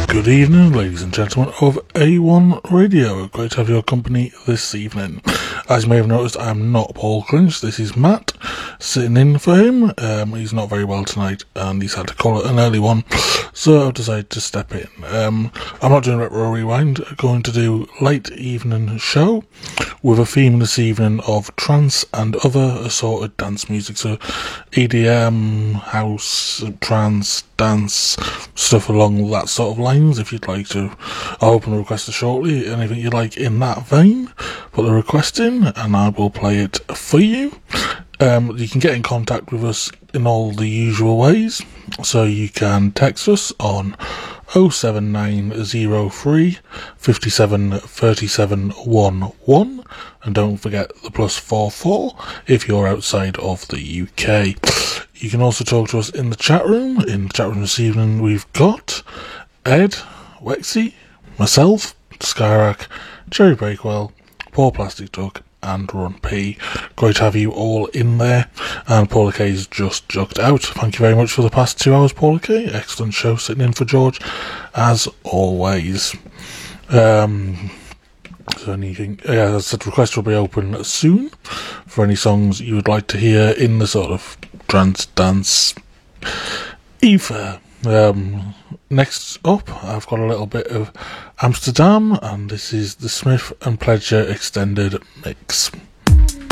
Good evening, ladies and gentlemen of A1 Radio. Great to have your company this evening. As you may have noticed, I'm not Paul Clinch. This is Matt, sitting in for him. He's not very well tonight, and he's had to call it an early one, so I've decided to step in. I'm not doing Retro Rewind. I'm going to do late evening show with a theme this evening of trance and other assorted dance music. So EDM, house, trance, dance, stuff along that sort of lines. If you'd like to, I'll open the requester shortly. Anything you'd like in that vein, put the request in and I will play it for you. You can get in contact with us in all the usual ways. So you can text us on 07903 57 37 11, and don't forget the +44 if you're outside of the UK. You can also talk to us in the chat room. In the chat room this evening we've got Ed, Wexy, myself, Skyrack, Jerry Breakwell, Paul Plastic Duck and Ron P. Great to have you all in there. And Paula K's just jugged out. Thank you very much for the past 2 hours, Paula K. Excellent show, sitting in for George as always. So anything, as I said, request will be open soon for any songs you would like to hear in the sort of trance dance ether. Next up, I've got a little bit of Amsterdam, and this is the Smith and Pledger Extended Mix.